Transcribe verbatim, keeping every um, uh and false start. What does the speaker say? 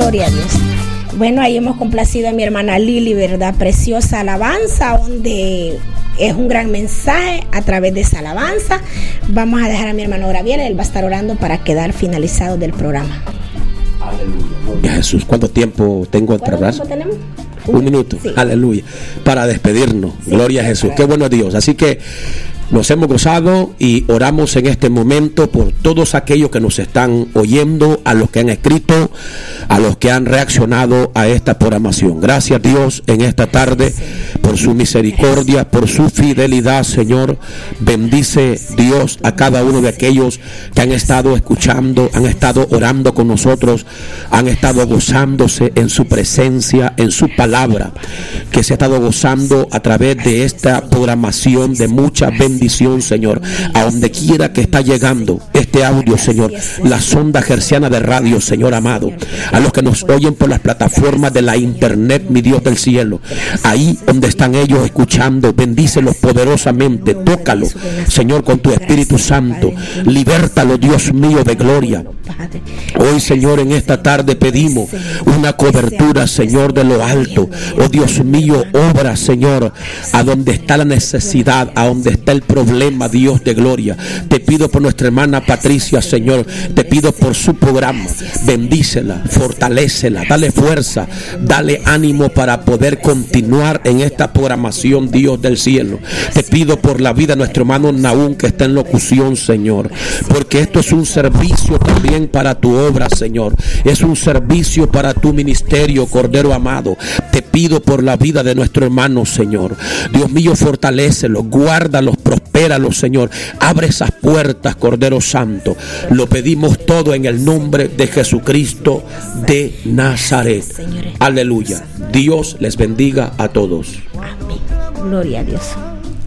Gloria a Dios. Bueno, ahí hemos complacido a mi hermana Lili, ¿verdad? Preciosa alabanza, donde es un gran mensaje a través de esa alabanza. Vamos a dejar a mi hermano Gabriel, él va a estar orando para quedar finalizado del programa. Aleluya. Jesús, ¿cuánto tiempo tengo entre brazos? ¿Cuánto tiempo tenemos? Un, Un minuto. Sí. Aleluya. Para despedirnos. Sí, gloria a Jesús. Qué bueno Dios. Así que nos hemos gozado y oramos en este momento por todos aquellos que nos están oyendo, a los que han escrito, a los que han reaccionado a esta programación. Gracias Dios en esta tarde por su misericordia, por su fidelidad, Señor. Bendice Dios a cada uno de aquellos que han estado escuchando, han estado orando con nosotros, han estado gozándose en su presencia, en su palabra, que se ha estado gozando a través de esta programación de mucha bendición. Bendición, Señor, a donde quiera que está llegando este audio, Señor, la sonda gerciana de radio, Señor amado, a los que nos oyen por las plataformas de la internet, mi Dios del cielo, ahí donde están ellos escuchando, bendícelos poderosamente, tócalos, Señor, con tu Espíritu Santo, libértalo, Dios mío de gloria. Hoy, Señor, en esta tarde pedimos una cobertura, Señor, de lo alto. Oh Dios mío, obra, Señor, a donde está la necesidad, a donde está el problema, Dios de gloria. Te pido por nuestra hermana Patricia, Señor, te pido por su programa, bendícela, fortalécela, dale fuerza, dale ánimo para poder continuar en esta programación, Dios del cielo. Te pido por la vida de nuestro hermano Naún, que está en locución, Señor, porque esto es un servicio también para tu obra, Señor, es un servicio para tu ministerio, Cordero amado. Te pido por la vida de nuestro hermano, Señor, Dios mío, fortalécelo, guárdalos, prospéralos, Señor, abre esas puertas, Cordero Santo. Lo pedimos todo en el nombre de Jesucristo de Nazaret. Aleluya. Dios les bendiga a todos. Amén. Gloria a Dios.